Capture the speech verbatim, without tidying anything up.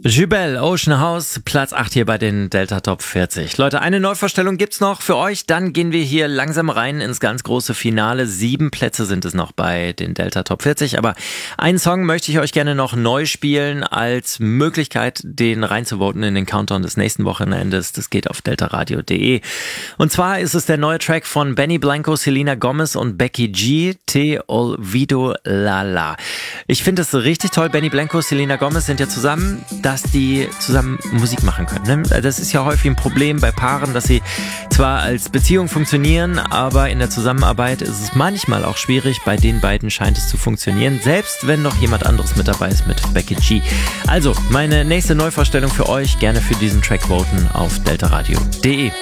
Jubel, Ocean House, Platz acht hier bei den Delta Top vierzig. Leute, eine Neuvorstellung gibt's noch für euch. Dann gehen wir hier langsam rein ins ganz große Finale. Sieben Plätze sind es noch bei den Delta Top vierzig. Aber einen Song möchte ich euch gerne noch neu spielen als Möglichkeit, den reinzuvoten in den Countdown des nächsten Wochenendes. Das geht auf deltaradio punkt de. Und zwar ist es der neue Track von Benny Blanco, Selena Gomez und Becky G, Te Olvido La La. Ich finde es richtig toll. Benny Blanco, Selena Gomez sind ja zusammen, dass die zusammen Musik machen können. Ne? Das ist ja häufig ein Problem bei Paaren, dass sie zwar als Beziehung funktionieren, aber in der Zusammenarbeit ist es manchmal auch schwierig. Bei den beiden scheint es zu funktionieren, selbst wenn noch jemand anderes mit dabei ist mit Becky G. Also, meine nächste Neuvorstellung für euch, gerne für diesen Track voten auf deltaradio punkt de.